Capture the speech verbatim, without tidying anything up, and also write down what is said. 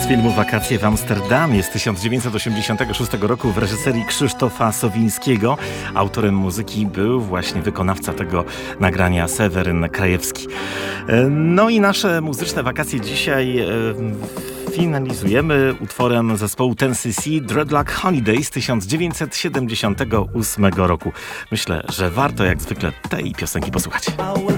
z filmu Wakacje w Amsterdamie z tysiąc dziewięćset osiemdziesiątego szóstego roku w reżyserii Krzysztofa Sowińskiego. Autorem muzyki był właśnie wykonawca tego nagrania Seweryn Krajewski. No i nasze muzyczne wakacje dzisiaj finalizujemy utworem zespołu Ten C C Dreadlock Holiday z tysiąc dziewięćset siedemdziesiątego ósmego roku. Myślę, że warto jak zwykle tej piosenki posłuchać.